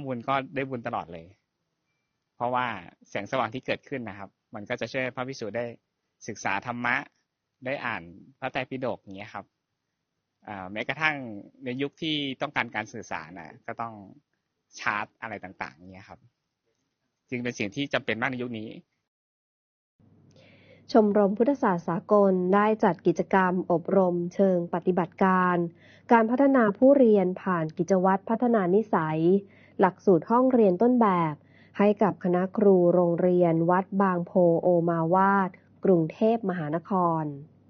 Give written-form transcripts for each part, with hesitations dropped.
บุญก็ได้บุญตลอดเลยเพราะว่าแสงสว่างที่เกิดขึ้นนะครับมันก็จะช่วยพระภิกษุได้ศึกษาธรรมะได้อ่านพระไตรปิฎกอย่างเงี้ยครับแม้กระทั่งในยุคที่ต้องการการสื่อสารนะก็ต้องชาร์จอะไรต่างๆเงี้ยครับจึงเป็นสิ่งที่จำเป็นมากในยุคนี้ชมรมพุทธศาสตร์สากลได้จัดกิจกรรมอบรมเชิงปฏิบัติการพัฒนาผู้เรียนผ่านกิจวัตรพัฒนานิสัยหลักสูตรห้องเรียนต้นแบบให้กับคณะครูโรงเรียนวัดบางโพโอมาวาดกรุงเทพมหานคร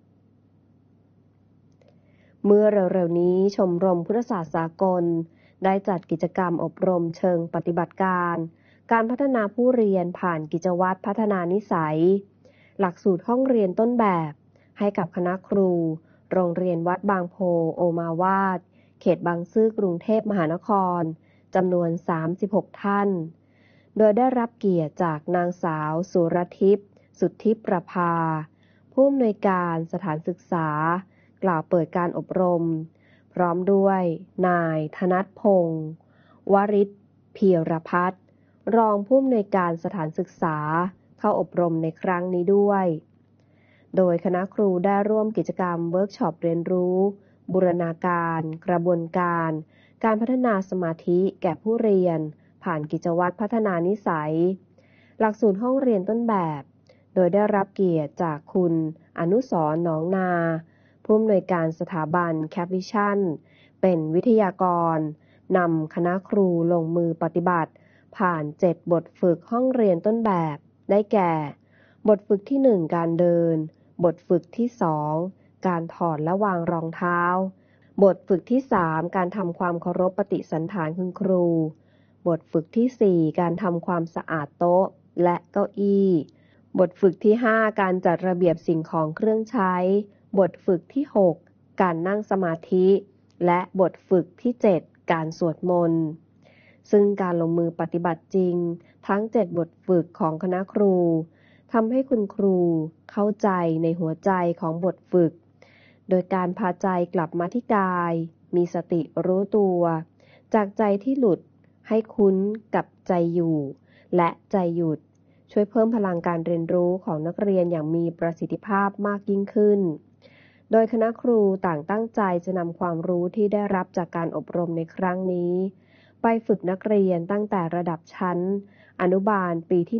เมื่อเร็วๆนี้ชมรมพุทธศาสตร์สากลได้จัดกิจกรรมอบรมเชิงปฏิบัติการพัฒนาผู้เรียนผ่านกิจวัตรพัฒนานิสัยหลักสูตรห้องเรียนต้นแบบให้กับคณะครูโรงเรียนวัดบางโพโอมาวาดเขตบางซื่อกรุงเทพมหานครจำนวน36ท่านโดยได้รับเกียรติจากนางสาวสุรทิพย์สุทธิประภาผู้อำนวยการสถานศึกษากล่าวเปิดการอบรมพร้อมด้วยนายธนัทพงศ์วริศพีรพัฒน์รองผู้อำนวยการสถานศึกษาเข้าอบรมในครั้งนี้ด้วยโดยคณะครูได้ร่วมกิจกรรมเวิร์กช็อปเรียนรู้บูรณาการกระบวนการพัฒนาสมาธิแก่ผู้เรียนผ่านกิจวัตรพัฒนานิสัยหลักสูตรห้องเรียนต้นแบบโดยได้รับเกียรติจากคุณอนุสรณ์หนองนาผู้อำนวยการสถาบันแคปวิชั่นเป็นวิทยากรนำคณะครูลงมือปฏิบัติผ่าน7บทฝึกห้องเรียนต้นแบบได้แก่บทฝึกที่1การเดินบทฝึกที่2การถอดและวางรองเท้าบทฝึกที่3การทำความเคารพปฏิสันถานคุณครูบทฝึกที่4การทำความสะอาดโต๊ะและเก้าอี้บทฝึกที่5การจัดระเบียบสิ่งของเครื่องใช้บทฝึกที่6การนั่งสมาธิและบทฝึกที่7การสวดมนต์ซึ่งการลงมือปฏิบัติจริงทั้ง7บทฝึกของคณะครูทำให้คุณครูเข้าใจในหัวใจของบทฝึกโดยการพาใจกลับมาที่กายมีสติรู้ตัวจากใจที่หลุดให้คุ้นกับใจอยู่และใจหยุดช่วยเพิ่มพลังการเรียนรู้ของนักเรียนอย่างมีประสิทธิภาพมากยิ่งขึ้นโดยคณะครูต่างตั้งใจจะนำความรู้ที่ได้รับจากการอบรมในครั้งนี้ไปฝึกนักเรียนตั้งแต่ระดับชั้นอนุบาลปีที่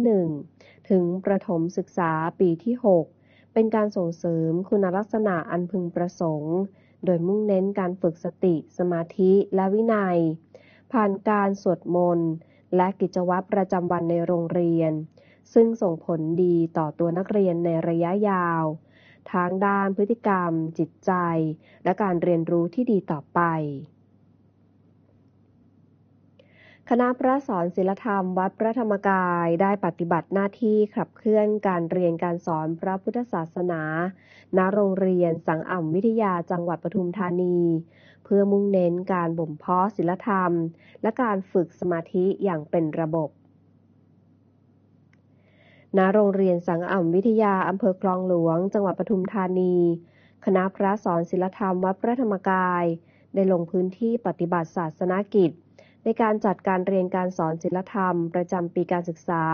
1ถึงประถมศึกษาปีที่6เป็นการส่งเสริมคุณลักษณะอันพึงประสงค์โดยมุ่งเน้นการฝึกสติสมาธิและวินัยผ่านการสวดมนต์และกิจวัตรประจำวันในโรงเรียนซึ่งส่งผลดีต่อตัวนักเรียนในระยะยาวทางด้านพฤติกรรมจิตใจและการเรียนรู้ที่ดีต่อไปคณะพระสอนศีลธรรมวัดพระธรรมกายได้ปฏิบัติหน้าที่ขับเคลื่อนการเรียนการสอนพระพุทธศาสนาณโรงเรียนสังอ่ำวิทยาจังหวัดปทุมธานีเพื่อมุ่งเน้นการบ่มเพาะศีลธรรมและการฝึกสมาธิอย่างเป็นระบบณโรงเรียนสังอ่ำวิทยาอำเภอคลองหลวงจังหวัดปทุมธานีคณะพระสอนศีลธรรมวัดพระธรรมกายได้ลงพื้นที่ปฏิบัติศาสนกิจในการจัดการเรียนการสอนศีลธรรมประจำปีการศึกษา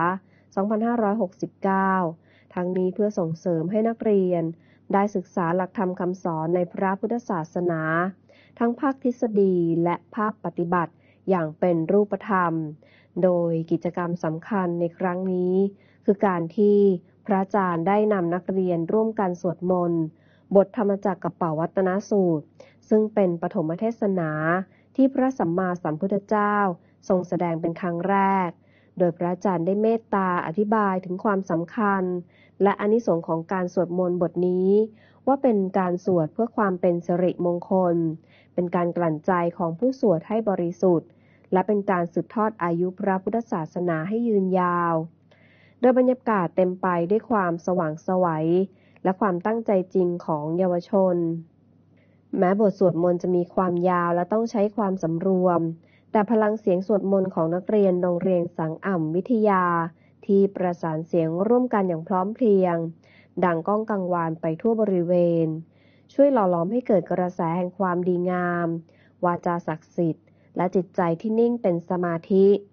2569 ทั้งนี้เพื่อส่งเสริมให้นักเรียนได้ศึกษาหลักธรรมคำสอนในพระพุทธศาสนาทั้งภาคทฤษฎีและภาคปฏิบัติอย่างเป็นรูปธรรมโดยกิจกรรมสำคัญในครั้งนี้คือการที่พระอาจารย์ได้นำนักเรียนร่วมกันสวดมนต์บทธรรมจักรกัปปวัตตนสูตรซึ่งเป็นปฐมเทศนาที่พระสัมมาสัมพุทธเจ้าทรงแสดงเป็นครั้งแรกโดยพระอาจารย์ได้เมตตาอธิบายถึงความสำคัญและอานิสงส์ของการสวดมนต์บทนี้ว่าเป็นการสวดเพื่อความเป็นสิริมงคลเป็นการกลั่นใจของผู้สวดให้บริสุทธิ์และเป็นการสืบทอดอายุพระพุทธศาสนาให้ยืนยาวโดยบรรยากาศเต็มไปด้วยความสว่างไสวและความตั้งใจจริงของเยาวชนแม้บทสวดมนต์จะมีความยาวและต้องใช้ความสำรวมแต่พลังเสียงสวดมนต์ของนักเรียนโรงเรียนสังอ่ำวิทยาที่ประสานเสียงร่วมกันอย่างพร้อมเพรียงดังก้องกังวานไปทั่วบริเวณช่วยหล่อหลอมให้เกิดกระแสแห่งความดีงามวาจาศักดิ์สิทธิ์และจิตใจที่นิ่งเป็นสมาธิ